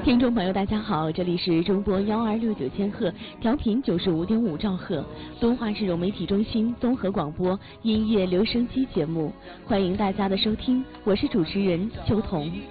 听众朋友，大家好，这里是中波1269千赫，调频95.5兆赫，敦化市融媒体中心综合广播音乐留声机节目，欢迎大家的收听，我是主持人秋彤。